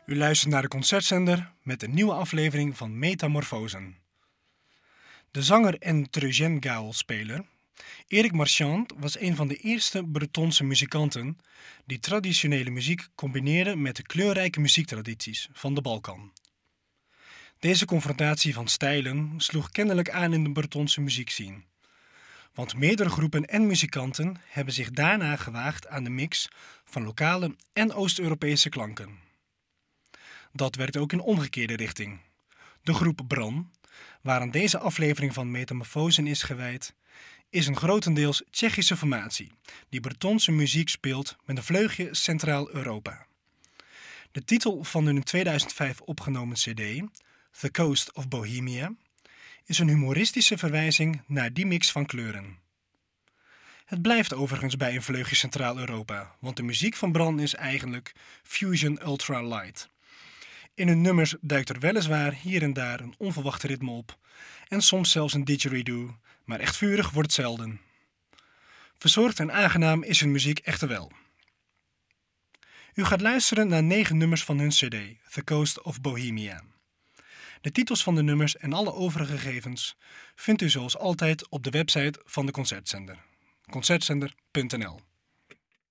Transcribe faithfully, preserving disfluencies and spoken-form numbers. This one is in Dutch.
U luistert naar de Concertzender met een nieuwe aflevering van Metamorfosen. De zanger en Treugen-Gaal-speler Erik Marchand was een van de eerste Bretonse muzikanten die traditionele muziek combineerde met de kleurrijke muziektradities van de Balkan. Deze confrontatie van stijlen sloeg kennelijk aan in de Bretonse muziekscene, want meerdere groepen en muzikanten hebben zich daarna gewaagd aan de mix van lokale en Oost-Europese klanken. Dat werkt ook in omgekeerde richting. De groep Bran, waaraan deze aflevering van Metamorfosen is gewijd, is een grotendeels Tsjechische formatie die Bretonse muziek speelt met een vleugje Centraal-Europa. De titel van hun in tweeduizend vijf opgenomen cd, The Coast of Bohemia, is een humoristische verwijzing naar die mix van kleuren. Het blijft overigens bij een vleugje Centraal-Europa, want de muziek van Bran is eigenlijk fusion ultra-light. In hun nummers duikt er weliswaar hier en daar een onverwachte ritme op en soms zelfs een didgeridoo, maar echt vurig wordt het zelden. Verzorgd en aangenaam is hun muziek echter wel. U gaat luisteren naar negen nummers van hun cd, The Coast of Bohemia. De titels van de nummers en alle overige gegevens vindt u zoals altijd op de website van de Concertzender, concertzender punt n l.